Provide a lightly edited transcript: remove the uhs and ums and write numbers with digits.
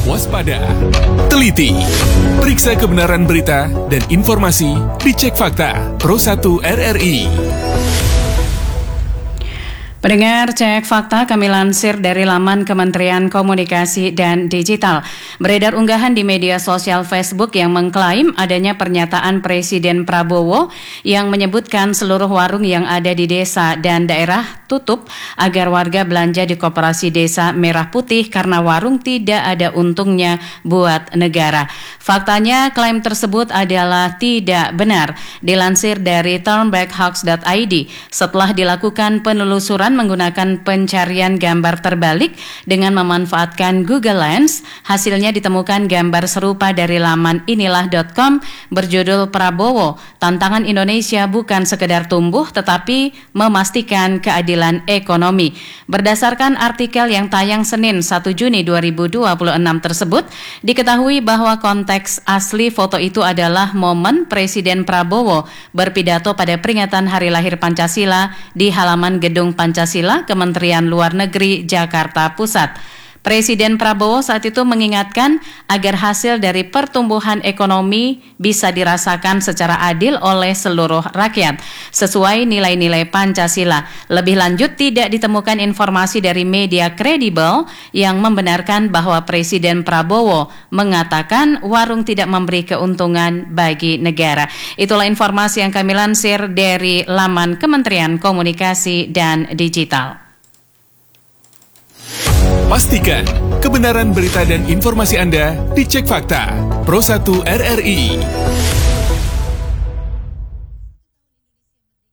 waspada, teliti, periksa kebenaran berita dan informasi, dicek fakta. Pro 1 RRI. Pendengar Cek Fakta, kami lansir dari laman Kementerian Komunikasi dan Digital. Beredar unggahan di media sosial Facebook yang mengklaim adanya pernyataan Presiden Prabowo yang menyebutkan seluruh warung yang ada di desa dan daerah tutup agar warga belanja di Koperasi Desa Merah Putih karena warung tidak ada untungnya buat negara. Faktanya, klaim tersebut adalah tidak benar. Dilansir dari turnbackhoax.id, setelah dilakukan penelusuran menggunakan pencarian gambar terbalik dengan memanfaatkan Google Lens, hasilnya ditemukan gambar serupa dari laman inilah.com berjudul Prabowo, tantangan Indonesia bukan sekedar tumbuh tetapi memastikan keadilan ekonomi. Berdasarkan artikel yang tayang Senin 1 Juni 2026 tersebut, diketahui bahwa konteks asli foto itu adalah momen Presiden Prabowo berpidato pada peringatan Hari Lahir Pancasila di halaman Gedung Pancasila, Kementerian Luar Negeri, Jakarta Pusat. Presiden Prabowo saat itu mengingatkan agar hasil dari pertumbuhan ekonomi bisa dirasakan secara adil oleh seluruh rakyat, sesuai nilai-nilai Pancasila. Lebih lanjut, tidak ditemukan informasi dari media kredibel yang membenarkan bahwa Presiden Prabowo mengatakan warung tidak memberi keuntungan bagi negara. Itulah informasi yang kami lansir dari laman Kementerian Komunikasi dan Digital. Pastikan kebenaran berita dan informasi Anda dicek fakta. Pro 1 RRI.